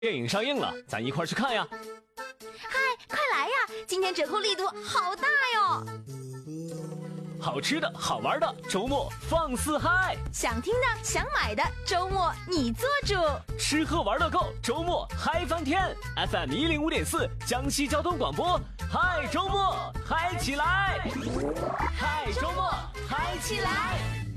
电影上映了，咱一块儿去看呀！ 嗨，快来呀！今天折扣力度好大哟！ 好吃的好玩的，周末放肆嗨！ 想听的想买的，周末你做主。 吃喝玩乐够，周末嗨翻天 ！FM105.4江西交通广播，嗨周末嗨起来！嗨周末嗨起来！